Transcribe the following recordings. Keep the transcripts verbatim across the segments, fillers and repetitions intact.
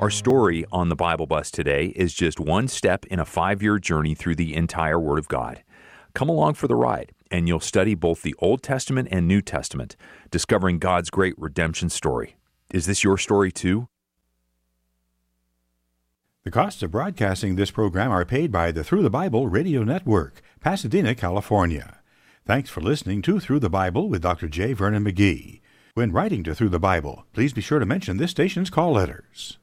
Our story on the Bible Bus today is just one step in a five-year journey through the entire Word of God. Come along for the ride, and you'll study both the Old Testament and New Testament, discovering God's great redemption story. Is this your story too? The costs of broadcasting this program are paid by the Through the Bible Radio Network, Pasadena, California. Thanks for listening to Through the Bible with Doctor J. Vernon McGee. When writing to Through the Bible, please be sure to mention this station's call letters.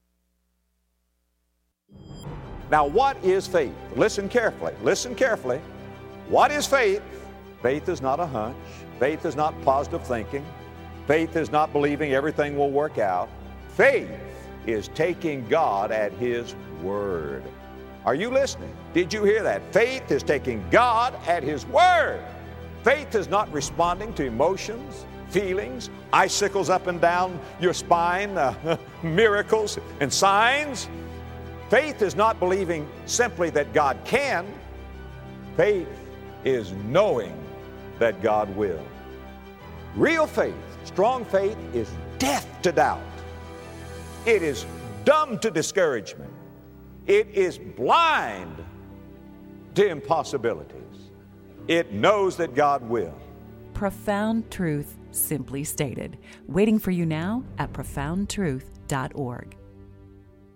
Now, what is faith? Listen carefully. Listen carefully. What is faith? Faith is not a hunch. Faith is not positive thinking. Faith is not believing everything will work out. Faith is taking God at His word. Are you listening? Did you hear that? Faith is taking God at His word. Faith is not responding to emotions, feelings, icicles up and down your spine, uh, miracles and signs. Faith is not believing simply that God can. Faith is knowing that God will. Real faith, strong faith, is deaf to doubt. It is dumb to discouragement. It is blind to impossibilities. It knows that God will. Profound truth simply stated. Waiting for you now at profound truth dot org.